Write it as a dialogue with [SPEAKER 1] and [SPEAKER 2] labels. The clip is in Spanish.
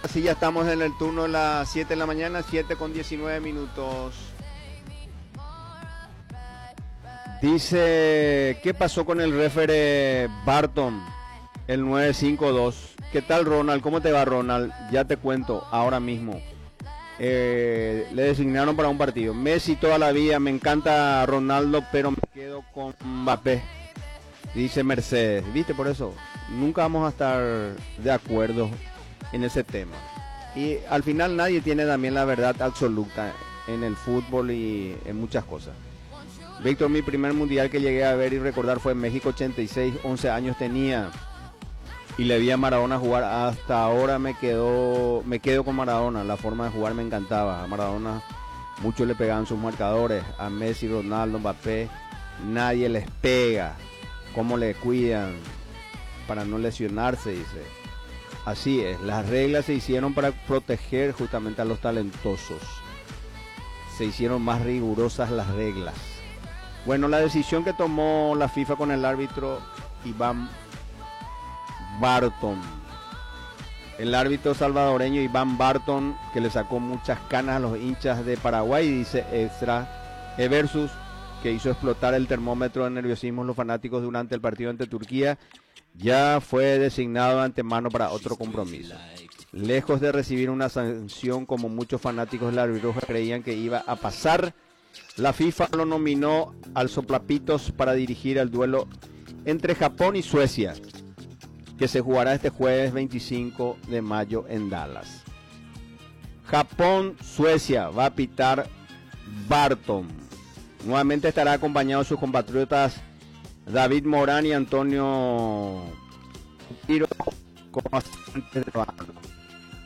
[SPEAKER 1] Así ya estamos en el turno de las 7 de la mañana, 7 con 19 minutos. Dice, ¿qué pasó con el referee Barton? El 952. ¿Qué tal, Ronald? ¿Cómo te va, Ronald? Ya te cuento ahora mismo. Le designaron para un partido. Messi toda la vida, me encanta Ronaldo, pero me quedo con Mbappé. Dice Mercedes. ¿Viste? Por eso nunca vamos a estar de acuerdo en ese tema. Y al final nadie tiene también la verdad absoluta en el fútbol y en muchas cosas. Víctor, mi primer mundial que llegué a ver y recordar fue en México 86, 11 años tenía y le vi a Maradona jugar. Hasta ahora me quedo con Maradona, la forma de jugar me encantaba. A Maradona muchos le pegaban sus marcadores, a Messi, Ronaldo, Mbappé, nadie les pega. Cómo le cuidan para no lesionarse, dice. Así es, las reglas se hicieron para proteger justamente a los talentosos. Se hicieron más rigurosas las reglas. Bueno, la decisión que tomó la FIFA con el árbitro Iván Barton. El árbitro salvadoreño Iván Barton, que le sacó muchas canas a los hinchas de Paraguay, dice Extra Versus, que hizo explotar el termómetro de nerviosismo en los fanáticos durante el partido ante Turquía, ya fue designado de antemano para otro compromiso. Lejos de recibir una sanción como muchos fanáticos de la albirroja creían que iba a pasar, la FIFA lo nominó al soplapitos para dirigir el duelo entre Japón y Suecia, que se jugará este jueves 25 de mayo en Dallas. Japón-Suecia va a pitar Barton. Nuevamente estará acompañado de sus compatriotas David Morán y Antonio Tiro como asistentes de mando.